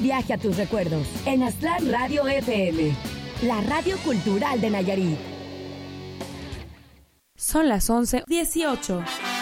viaje a tus recuerdos en Aztlán Radio FM, la radio cultural de Nayarit. Son las 11:18.